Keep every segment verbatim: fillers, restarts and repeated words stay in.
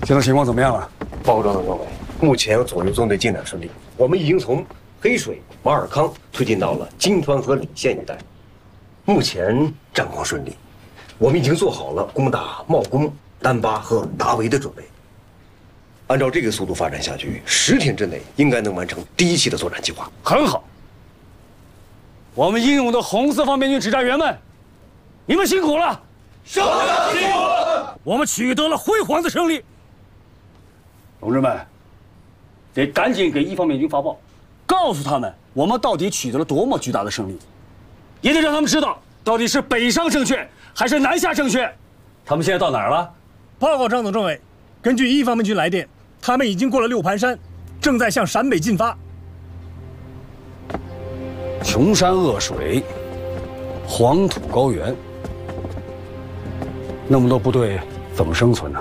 现在情况怎么样了？ 报告总委，目前左右纵队进展顺利，我们已经从黑水、马尔康推进到了金川和礼县一带，目前战况顺利，我们已经做好了攻打茂公、丹巴和达维的准备。按照这个速度发展下去，十天之内应该能完成第一期的作战计划。 很好，我们英勇的红四方面军指战员们，你们辛苦了！ 上将辛苦了！ 我们取得了辉煌的胜利。同志们，得赶紧给一方面军发报，告诉他们我们到底取得了多么巨大的胜利，也得让他们知道到底是北上正确还是南下正确。他们现在到哪儿了？ 报告张总政委，根据一方面军来电，他们已经过了六盘山，正在向陕北进发。 穷山恶水，黄土高原，那么多部队怎么生存呢？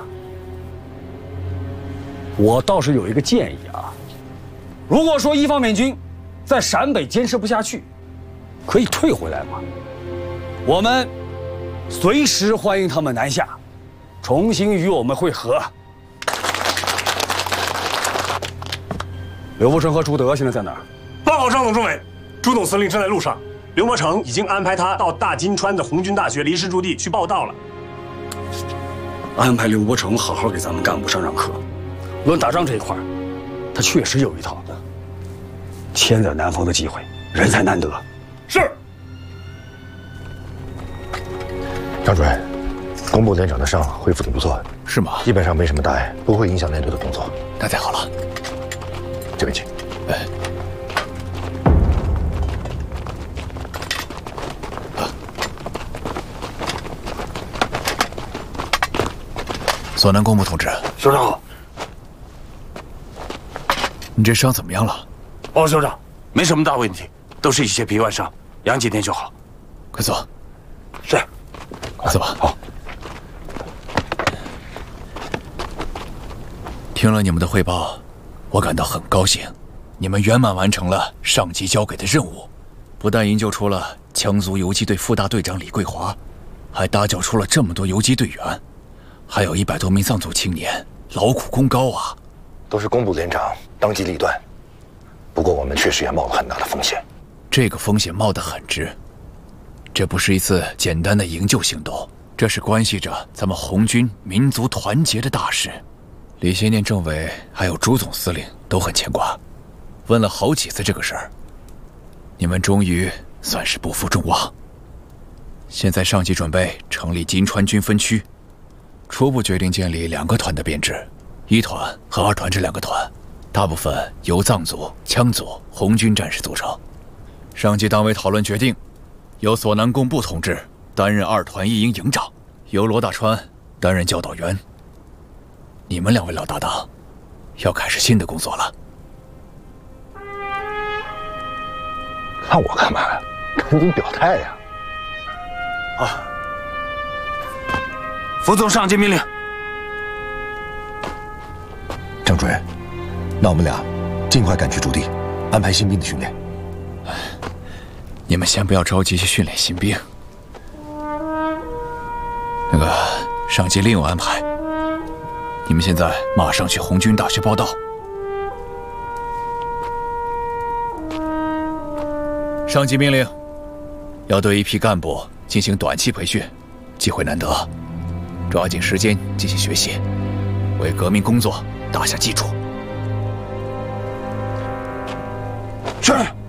我倒是有一个建议啊，如果说一方面军在陕北坚持不下去，可以退回来嘛。我们随时欢迎他们南下，重新与我们会合。刘伯承和朱德现在在哪儿？ 报告张总政委，朱总司令正在路上。刘伯承已经安排他到大金川的红军大学离师驻地去报道了。 安排刘伯承好好给咱们干部上上课。论打仗这一块，他确实有一套。千载难逢的机会，人才难得。 是。 张主任，工部连长的伤恢复得不错， 是吗？ 基本上没什么大碍，不会影响连队的工作。 那太好了。 这边请。 哎。索南工部同志， 首长好。 你这伤怎么样了？ 报首长，没什么大问题，都是一些皮外伤，养几天就好。 快坐。 是。 快坐吧。 好。 听了你们的汇报，我感到很高兴。你们圆满完成了上级交给的任务，不但营救出了羌族游击队副大队长李桂华，还搭救出了这么多游击队员，还有一百多名藏族青年，劳苦功高啊！ 都是工部连长当机立断，不过我们确实也冒了很大的风险。 这个风险冒得很值，这不是一次简单的营救行动，这是关系着咱们红军民族团结的大事。李先念政委还有朱总司令都很牵挂，问了好几次这个事儿。你们终于算是不负众望。现在上级准备成立金川军分区，初步决定建立两个团的编制，一团和二团这两个团，大部分由藏族、羌族、红军战士组成。上级党委讨论决定，由索南工部同志担任二团一营营长，由罗大川担任教导员。你们两位老搭档，要开始新的工作了。 看我干嘛呀？赶紧表态呀！ 啊！服从上级命令。 张主任，那我们俩尽快赶去驻地，安排新兵的训练。 你们先不要着急去训练新兵，那个上级另有安排。你们现在马上去红军大学报到。上级命令，要对一批干部进行短期培训，机会难得，抓紧时间进行学习，为革命工作打下基础。 是。